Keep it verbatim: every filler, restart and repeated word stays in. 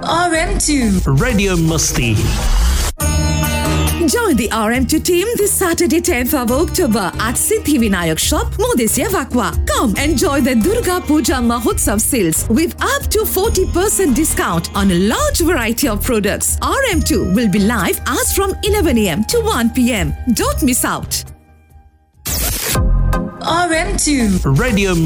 R M two Radio Musti. Join the R M two team this Saturday, tenth of October at Siddhi Vinayak Shop, Modesiya Vakwa. Come enjoy the Durga Puja Mahotsav sales with up to forty percent discount on a large variety of products. R M two will be live as from eleven a m to one p m. Don't miss out. R M two Radio